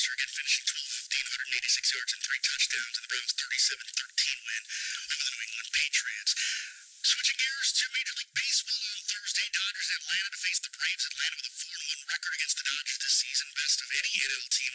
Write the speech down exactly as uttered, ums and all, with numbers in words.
again finishing twelve fifteen, one hundred eighty-six yards and three touchdowns in the Browns' thirty-seven thirteen win over the New England Patriots. Switching gears to Major League Baseball on Thursday, Dodgers Atlanta to face the Braves. Atlanta with a four and one record against the Dodgers this season, best of any N L team